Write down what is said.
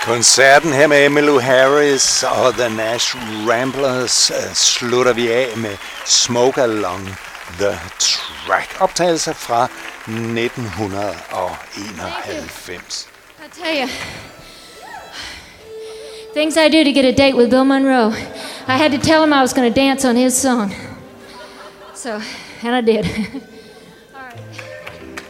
Koncerten her med Emmylou Harris og The Nash Ramblers slutter vi af med Smoke Along the Track. Optagelser fra 1991. I tell you, things I do to get a date with Bill Monroe. I had to tell him I was going to dance on his song. So, and I did.